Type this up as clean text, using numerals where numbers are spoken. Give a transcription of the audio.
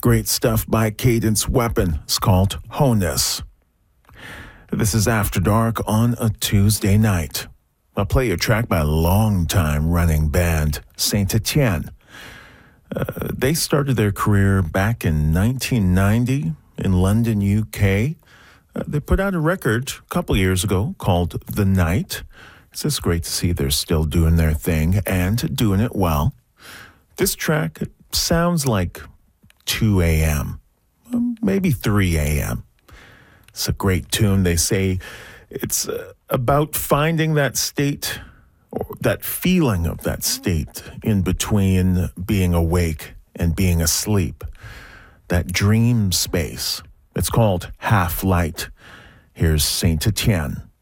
Great stuff by Cadence Weapon. It's called Honus. This is After Dark on a Tuesday night. I'll play a track by a long-time running band, Saint Etienne. They started their career back in 1990 in London, UK. They put out a record a couple years ago called The Night. It's just great to see they're still doing their thing and doing it well. This track sounds like 2 a.m., maybe 3 a.m. It's a great tune. They say it's about finding that state or that feeling of that state in between being awake and being asleep, that dream space. It's called Half Light. Here's Saint Etienne.